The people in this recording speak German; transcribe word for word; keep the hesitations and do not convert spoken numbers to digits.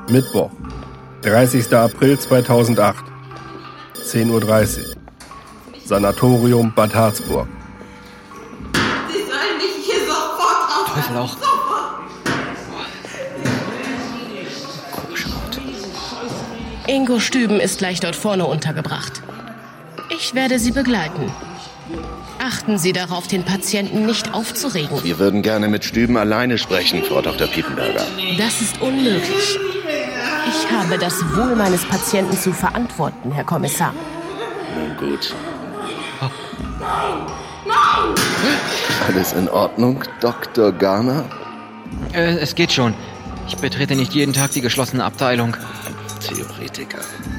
Mittwoch, dreißigster April zweitausendacht, zehn Uhr dreißig. Sanatorium Bad Harzburg. Sie sollen mich hier sofort raus. Teufel auch. Ingo Stüben ist gleich dort vorne untergebracht. Ich werde Sie begleiten. Achten Sie darauf, den Patienten nicht aufzuregen. Wir würden gerne mit Stüben alleine sprechen, Frau Doktor Piepenberger. Das ist unmöglich. Ich habe das Wohl meines Patienten zu verantworten, Herr Kommissar. Nun gut. Alles in Ordnung, Doktor Garner? Äh, es geht schon. Ich betrete nicht jeden Tag die geschlossene Abteilung. Theoretiker.